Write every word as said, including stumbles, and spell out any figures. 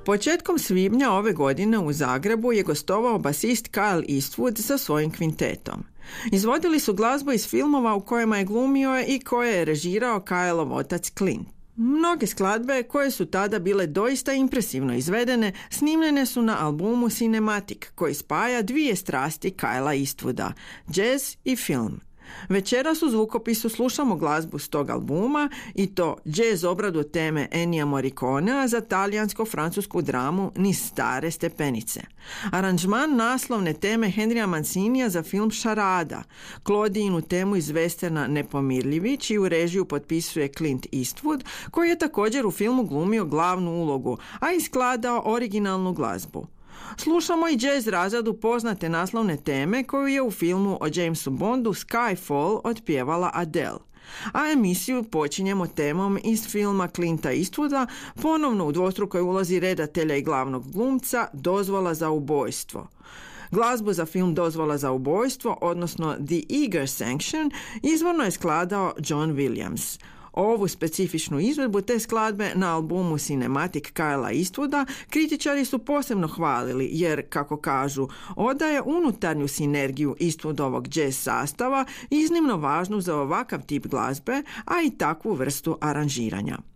Početkom svibnja ove godine u Zagrebu je gostovao basist Kyle Eastwood sa svojim kvintetom. Izvodili su glazbu iz filmova u kojima je glumio i koje je režirao Kyleov otac Clint. Mnoge skladbe, koje su tada bile doista impresivno izvedene, snimljene su na albumu Cinematic, koji spaja dvije strasti Kyla Eastwooda, jazz i film. Večeras u zvukopisu slušamo glazbu s tog albuma i to jazz obradu teme Ennija Morriconea za talijansko-francusku dramu Niz stare stepenice. Aranžman naslovne teme Henrya Mancinija za film Šarada, Claudijinu temu iz westerna Nepomirljivi, čiju režiju potpisuje Clint Eastwood, koji je također u filmu glumio glavnu ulogu, a i skladao originalnu glazbu. Slušamo i jazz razradu poznate naslovne teme koju je u filmu o Jamesu Bondu Skyfall otpjevala Adele. A emisiju počinjemo temom iz filma Clinta Eastwooda, ponovno u dvostrukoj ulozi redatelja i glavnog glumca, Dozvola za ubojstvo. Glazbu za film Dozvola za ubojstvo, odnosno The Eager Sanction, izvorno je skladao John Williams. Ovu specifičnu izvedbu te skladbe na albumu Cinematic Kyla Eastwooda kritičari su posebno hvalili jer, kako kažu, odaje unutarnju sinergiju Eastwoodovog jazz sastava iznimno važnu za ovakav tip glazbe, a i takvu vrstu aranžiranja.